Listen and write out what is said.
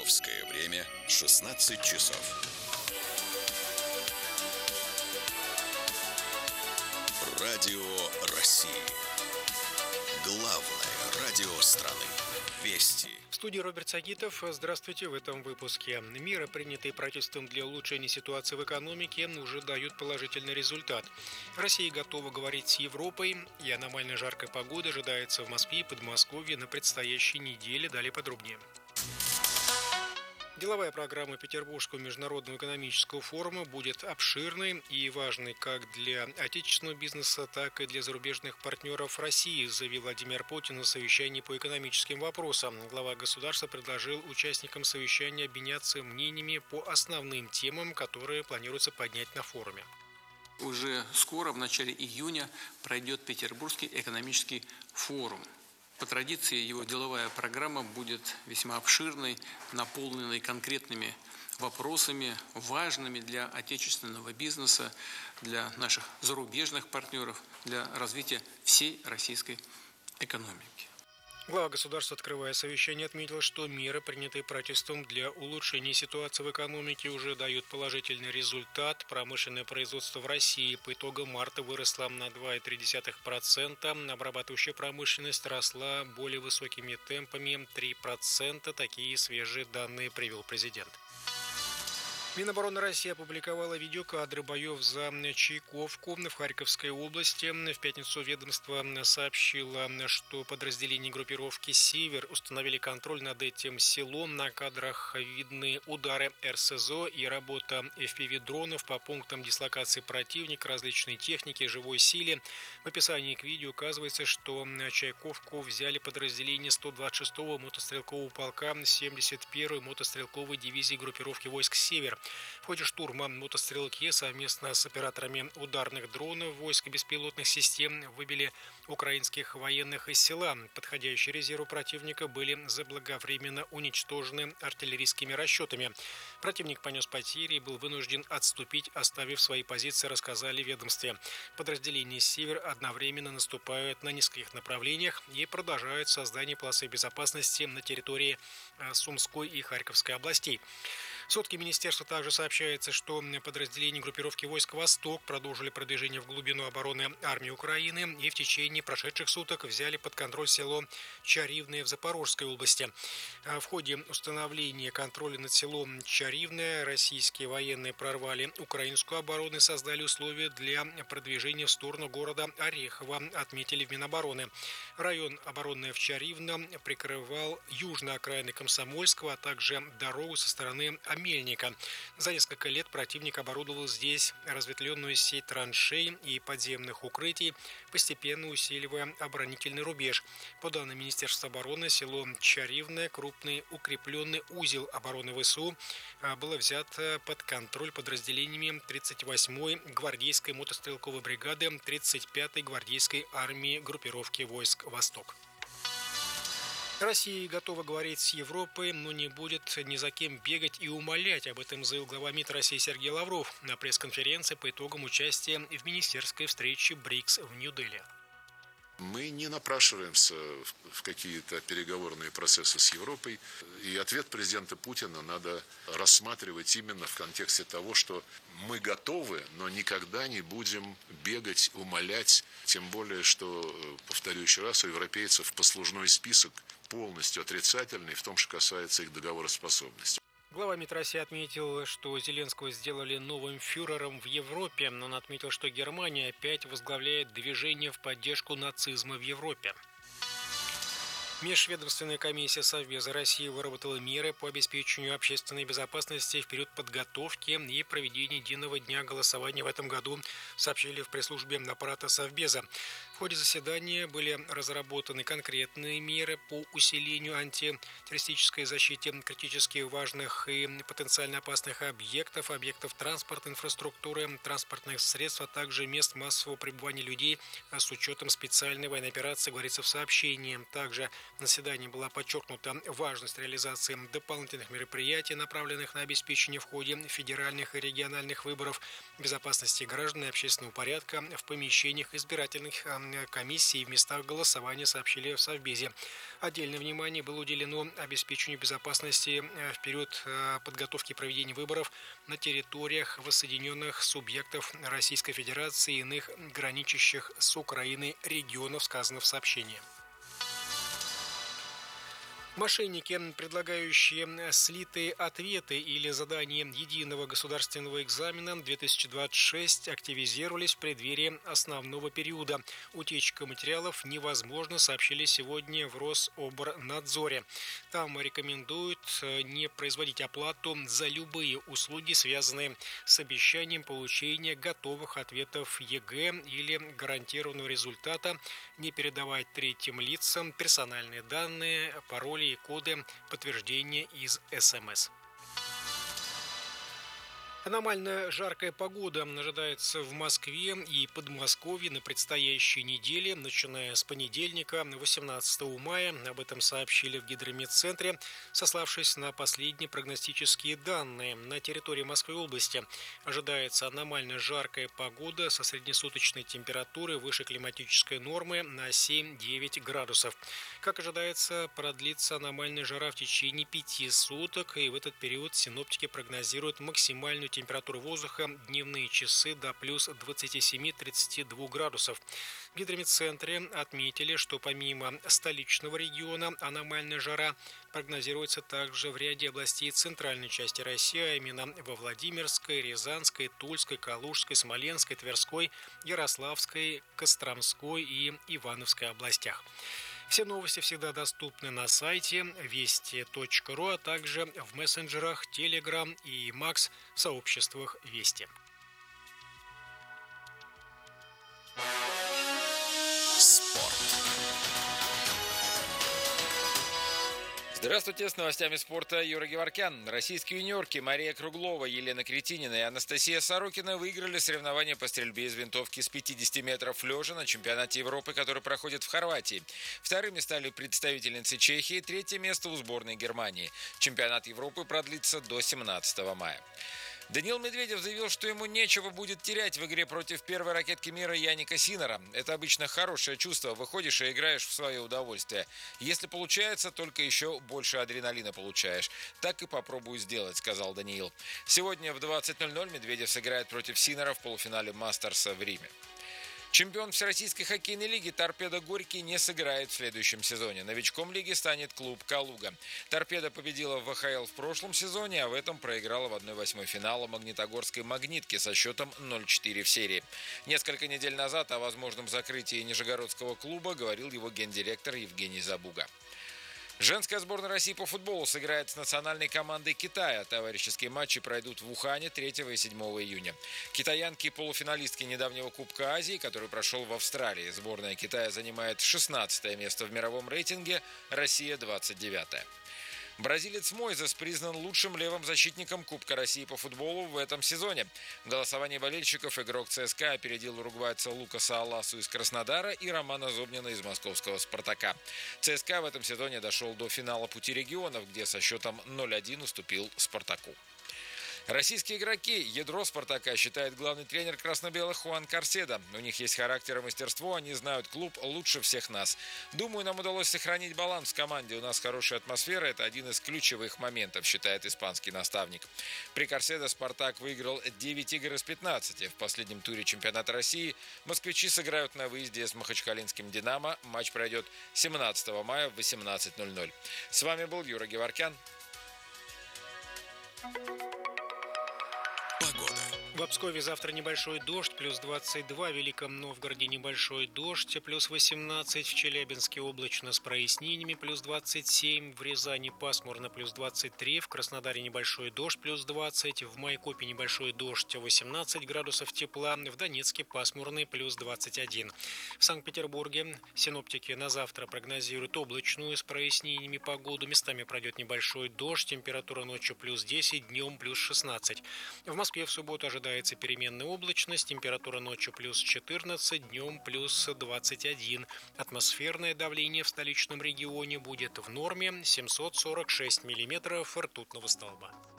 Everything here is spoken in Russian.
Московское время 16 часов. Радио России. Главное радио страны. Вести. В студии Роберт Сагитов. Здравствуйте. В этом выпуске. Меры, принятые правительством для улучшения ситуации в экономике, уже дают положительный результат. Россия готова говорить с Европой, и аномально жаркая погода ожидается в Москве и Подмосковье на предстоящей неделе. Далее подробнее. Деловая программа Петербургского международного экономического форума будет обширной и важной как для отечественного бизнеса, так и для зарубежных партнеров России, заявил Владимир Путин на совещании по экономическим вопросам. Глава государства предложил участникам совещания обменяться мнениями по основным темам, которые планируется поднять на форуме. Уже скоро, в начале июня, пройдет Петербургский экономический форум. По традиции его деловая программа будет весьма обширной, наполненной конкретными вопросами, важными для отечественного бизнеса, для наших зарубежных партнеров, для развития всей российской экономики. Глава государства, открывая совещание, отметил, что меры, принятые правительством для улучшения ситуации в экономике, уже дают положительный результат. Промышленное производство в России по итогам марта выросло на 2,3%. Обрабатывающая промышленность росла более высокими темпами 3%. Такие свежие данные привел президент. Минобороны России опубликовала видеокадры боев за Чайковку в Харьковской области. В пятницу ведомство сообщило, что подразделения группировки «Север» установили контроль над этим селом. На кадрах видны удары РСЗО и работа FPV-дронов по пунктам дислокации противника, различной техники, живой силе. В описании к видео указывается, что Чайковку взяли подразделения 126-го мотострелкового полка 71-й мотострелковой дивизии группировки войск «Север». В ходе штурма мотострелки совместно с операторами ударных дронов войск беспилотных систем выбили украинских военных из села. Подходящие резервы противника были заблаговременно уничтожены артиллерийскими расчетами. Противник понес потери и был вынужден отступить, оставив свои позиции, рассказали в ведомстве. Подразделения «Север» одновременно наступают на нескольких направлениях и продолжают создание полосы безопасности на территории Сумской и Харьковской областей. В сводке министерства также сообщается, что подразделения группировки войск «Восток» продолжили продвижение в глубину обороны армии Украины и в течение прошедших суток взяли под контроль село Чаривное в Запорожской области. В ходе установления контроля над селом Чаривное российские военные прорвали украинскую оборону и создали условия для продвижения в сторону города Орехово, отметили в Минобороны. Район обороны в Чаривном прикрывал южные окраины Комсомольского, а также дорогу со стороны Мельника. За несколько лет противник оборудовал здесь разветвленную сеть траншей и подземных укрытий, постепенно усиливая оборонительный рубеж. По данным Министерства обороны, село Чаривное, крупный укрепленный узел обороны ВСУ, было взято под контроль подразделениями 38-й гвардейской мотострелковой бригады 35-й гвардейской армии группировки войск «Восток». Россия готова говорить с Европой, но не будет ни за кем бегать и умолять. Об этом заявил глава МИД России Сергей Лавров на пресс-конференции по итогам участия в министерской встрече БРИКС в Нью-Дели. Мы не напрашиваемся в какие-то переговорные процессы с Европой. И ответ президента Путина надо рассматривать именно в контексте того, что мы готовы, но никогда не будем бегать, умолять. Тем более, что, повторю еще раз, у европейцев послужной список полностью отрицательный в том, что касается их договороспособности. Глава МИД России отметил, что Зеленского сделали новым фюрером в Европе, но он отметил, что Германия опять возглавляет движение в поддержку нацизма в Европе. Межведомственная комиссия Совбеза России выработала меры по обеспечению общественной безопасности в период подготовки и проведения единого дня голосования в этом году, сообщили в пресс-службе аппарата Совбеза. В ходе заседания были разработаны конкретные меры по усилению антитеррористической защиты критически важных и потенциально опасных объектов транспорта, инфраструктуры, транспортных средств, а также мест массового пребывания людей с учетом специальной военной операции, говорится в сообщении. Также на заседании была подчеркнута важность реализации дополнительных мероприятий, направленных на обеспечение в ходе федеральных и региональных выборов безопасности граждан и общественного порядка в помещениях избирательных комиссии и в местах голосования, сообщили в Совбезе. Отдельное внимание было уделено обеспечению безопасности в период подготовки и проведения выборов на территориях воссоединенных субъектов Российской Федерации и иных граничащих с Украиной регионов, сказано в сообщении. Мошенники, предлагающие слитые ответы или задание единого государственного экзамена 2026, активизировались в преддверии основного периода. Утечка материалов невозможно, сообщили сегодня в Рособорнадзоре. Там рекомендуют не производить оплату за любые услуги, связанные с обещанием получения готовых ответов ЕГЭ или гарантированного результата, не передавать третьим лицам персональные данные, пароли и коды подтверждения из СМС. Аномально жаркая погода ожидается в Москве и Подмосковье на предстоящей неделе, начиная с понедельника, 18 мая. Об этом сообщили в Гидрометцентре, сославшись на последние прогностические данные. На территории Москвы и области ожидается аномально жаркая погода со среднесуточной температурой выше климатической нормы на 7-9 градусов. Как ожидается, продлится аномальная жара в течение 5 суток, и в этот период синоптики прогнозируют максимальную температуру воздуха дневные часы до плюс 27-32 градусов. В Гидрометцентре отметили, что помимо столичного региона аномальная жара прогнозируется также в ряде областей центральной части России, а именно во Владимирской, Рязанской, Тульской, Калужской, Смоленской, Тверской, Ярославской, Костромской и Ивановской областях. Все новости всегда доступны на сайте вести.ру, а также в мессенджерах Telegram и Max в сообществах Вести. Здравствуйте, с новостями спорта Юра Геворкян. Российские юниорки Мария Круглова, Елена Кретинина и Анастасия Сорокина выиграли соревнования по стрельбе из винтовки с 50 метров лежа на чемпионате Европы, который проходит в Хорватии. Вторыми стали представительницы Чехии, третье место у сборной Германии. Чемпионат Европы продлится до 17 мая. Даниил Медведев заявил, что ему нечего будет терять в игре против первой ракетки мира Яника Синнера. Это обычно хорошее чувство. Выходишь и играешь в свое удовольствие. Если получается, только еще больше адреналина получаешь. Так и попробую сделать, сказал Даниил. Сегодня в 20:00 Медведев сыграет против Синнера в полуфинале Мастерса в Риме. Чемпион Всероссийской хоккейной лиги «Торпедо» Горький не сыграет в следующем сезоне. Новичком лиги станет клуб «Калуга». «Торпедо» победила в ВХЛ в прошлом сезоне, а в этом проиграла в 1/8 финала магнитогорской «Магнитке» со счетом 0-4 в серии. Несколько недель назад о возможном закрытии Нижегородского клуба говорил его гендиректор Евгений Забуга. Женская сборная России по футболу сыграет с национальной командой Китая. Товарищеские матчи пройдут в Ухане 3 и 7 июня. Китаянки – полуфиналистки недавнего Кубка Азии, который прошел в Австралии. Сборная Китая занимает 16 место в мировом рейтинге, Россия – 29-е. Бразилец Мойзес признан лучшим левым защитником Кубка России по футболу в этом сезоне. В голосовании болельщиков игрок ЦСКА опередил уругвайца Лукаса Аласу из Краснодара и Романа Зобнина из московского «Спартака». ЦСКА в этом сезоне дошел до финала Пути регионов, где со счетом 0-1 уступил «Спартаку». Российские игроки ядро «Спартака» считает главный тренер красно-белых Хуан Карседо. У них есть характер и мастерство, они знают клуб лучше всех нас. Думаю, нам удалось сохранить баланс в команде. У нас хорошая атмосфера, это один из ключевых моментов, считает испанский наставник. При Карседо «Спартак» выиграл 9 игр из 15. В последнем туре чемпионата России москвичи сыграют на выезде с махачкалинским «Динамо». Матч пройдет 17 мая в 18:00. С вами был Юра Геворкян. В Пскове завтра небольшой дождь, плюс 22, в Великом Новгороде небольшой дождь, плюс 18, в Челябинске облачно с прояснениями, плюс 27, в Рязани пасмурно, плюс 23, в Краснодаре небольшой дождь, плюс 20, в Майкопе небольшой дождь, 18 градусов тепла, в Донецке пасмурный, плюс 21. В Санкт-Петербурге синоптики на завтра прогнозируют облачную с прояснениями погоду, местами пройдет небольшой дождь, температура ночью плюс 10, днем плюс 16. В Москве в субботу ожидается переменная облачность, температура ночью плюс 14, днем плюс 21. Атмосферное давление в столичном регионе будет в норме 746 миллиметров ртутного столба.